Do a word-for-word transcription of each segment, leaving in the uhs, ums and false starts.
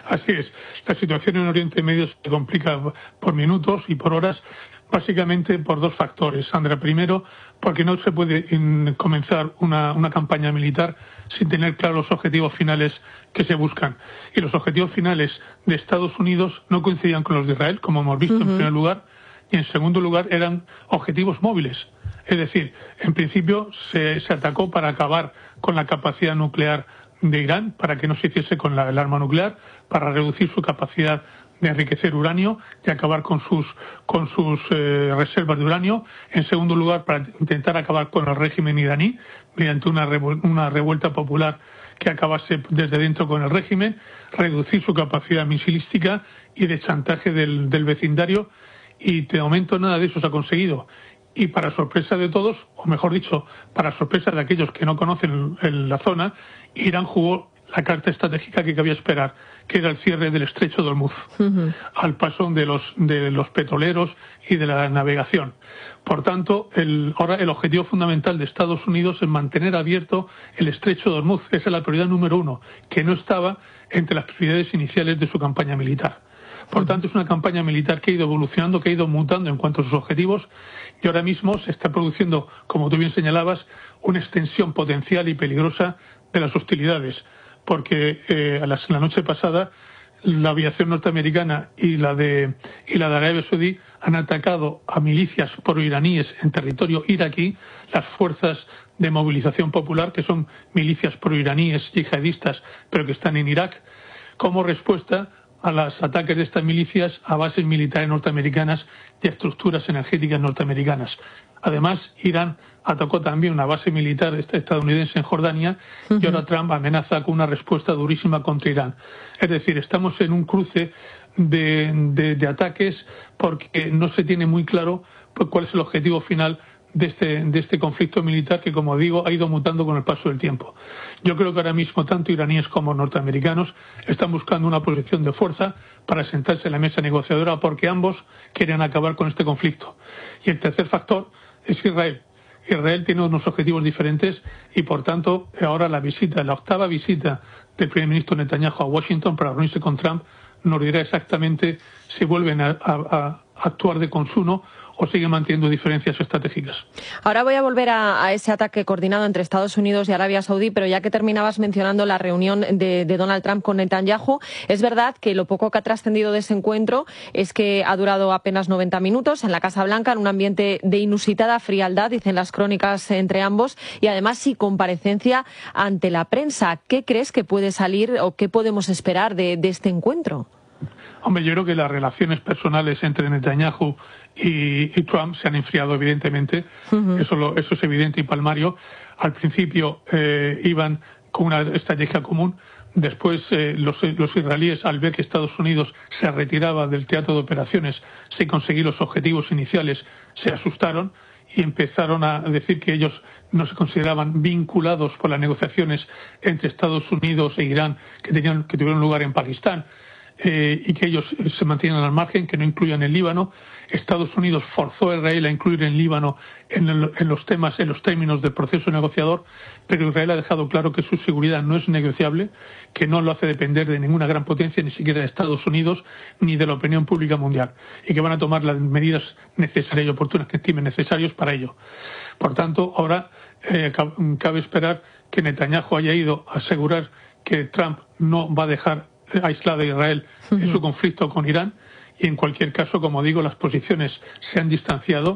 Así es. La situación en Oriente Medio se complica por minutos y por horas, básicamente por dos factores, Sandra. Primero, porque no se puede comenzar una, una campaña militar sin tener claros los objetivos finales que se buscan. Y los objetivos finales de Estados Unidos no coincidían con los de Israel, como hemos visto. Uh-huh. En primer lugar, y en segundo lugar eran objetivos móviles. Es decir, en principio se, se atacó para acabar con la capacidad nuclear de Irán, para que no se hiciese con la, el arma nuclear, para reducir su capacidad de enriquecer uranio y acabar con sus con sus eh, reservas de uranio. En segundo lugar, para intentar acabar con el régimen iraní mediante una, revuel- una revuelta popular que acabase desde dentro con el régimen, reducir su capacidad misilística y de chantaje del, del vecindario, y de momento nada de eso se ha conseguido. Y para sorpresa de todos, o mejor dicho, para sorpresa de aquellos que no conocen el, la zona, Irán jugó la carta estratégica que cabía esperar, que era el cierre del estrecho de Hormuz, uh-huh. al paso de los de los petroleros y de la navegación. Por tanto, el, ahora el objetivo fundamental de Estados Unidos es mantener abierto el estrecho de Hormuz. Esa es la prioridad número uno, que no estaba entre las prioridades iniciales de su campaña militar. Por tanto, es una campaña militar que ha ido evolucionando, que ha ido mutando en cuanto a sus objetivos, y ahora mismo se está produciendo, como tú bien señalabas, una extensión potencial y peligrosa de las hostilidades, porque eh, a las, la noche pasada la aviación norteamericana y la de y la de Arabia Saudí han atacado a milicias proiraníes en territorio iraquí, las fuerzas de movilización popular, que son milicias proiraníes yihadistas, pero que están en Irak, como respuesta a los ataques de estas milicias a bases militares norteamericanas y a estructuras energéticas norteamericanas. Además, Irán atacó también una base militar estadounidense en Jordania, uh-huh. y ahora Trump amenaza con una respuesta durísima contra Irán. Es decir, estamos en un cruce de, de, de ataques porque no se tiene muy claro pues, cuál es el objetivo final de este, de este conflicto militar que, como digo, ha ido mutando con el paso del tiempo. Yo creo que ahora mismo tanto iraníes como norteamericanos están buscando una posición de fuerza para sentarse en la mesa negociadora porque ambos quieren acabar con este conflicto. Y el tercer factor es Israel. Israel tiene unos objetivos diferentes y, por tanto, ahora la visita, la octava visita del primer ministro Netanyahu a Washington para reunirse con Trump nos dirá exactamente si vuelven a, a, a actuar de consuno o siguen manteniendo diferencias estratégicas. Ahora voy a volver a, a ese ataque coordinado entre Estados Unidos y Arabia Saudí, pero ya que terminabas mencionando la reunión de, de Donald Trump con Netanyahu, es verdad que lo poco que ha trascendido de ese encuentro es que ha durado apenas noventa minutos en la Casa Blanca, en un ambiente de inusitada frialdad, dicen las crónicas entre ambos, y además sin comparecencia ante la prensa. ¿Qué crees que puede salir o qué podemos esperar de, de este encuentro? Hombre, yo creo que las relaciones personales entre Netanyahu y, y Trump se han enfriado, evidentemente. Uh-huh. Eso, lo, eso es evidente y palmario. Al principio eh, iban con una estrategia común. Después eh, los, los israelíes, al ver que Estados Unidos se retiraba del teatro de operaciones sin conseguir los objetivos iniciales, se asustaron y empezaron a decir que ellos no se consideraban vinculados por las negociaciones entre Estados Unidos e Irán que, tenían, que tuvieron lugar en Pakistán. Eh, y que ellos se mantienen al margen, que no incluyan el Líbano. Estados Unidos forzó a Israel a incluir el Líbano en, el, en los temas, en los términos del proceso negociador, pero Israel ha dejado claro que su seguridad no es negociable, que no lo hace depender de ninguna gran potencia, ni siquiera de Estados Unidos, ni de la opinión pública mundial, y que van a tomar las medidas necesarias y oportunas que estimen necesarios para ello. Por tanto, ahora eh, cabe esperar que Netanyahu haya ido a asegurar que Trump no va a dejar aislada a Israel en su conflicto con Irán, y en cualquier caso, como digo, las posiciones se han distanciado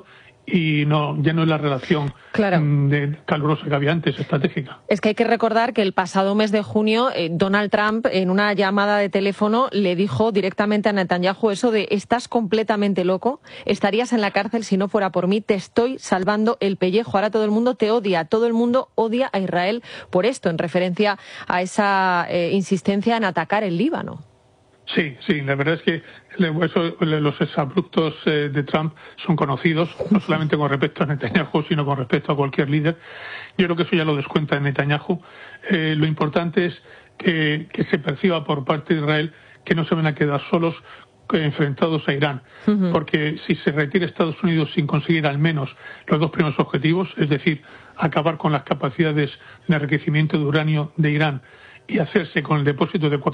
y no ya no es la relación claro. de calurosa que había antes, estratégica. Es que hay que recordar que el pasado mes de junio eh, Donald Trump en una llamada de teléfono le dijo directamente a Netanyahu eso de estás completamente loco, estarías en la cárcel si no fuera por mí, te estoy salvando el pellejo, ahora todo el mundo te odia, todo el mundo odia a Israel por esto, en referencia a esa eh, insistencia en atacar el Líbano. Sí, sí, la verdad es que eso, los exabruptos eh, de Trump son conocidos, no solamente con respecto a Netanyahu, sino con respecto a cualquier líder. Yo creo que eso ya lo descuenta Netanyahu. Eh, lo importante es que, que se perciba por parte de Israel que no se van a quedar solos eh, enfrentados a Irán, uh-huh. porque si se retira Estados Unidos sin conseguir al menos los dos primeros objetivos, es decir, acabar con las capacidades de enriquecimiento de uranio de Irán y hacerse con el depósito de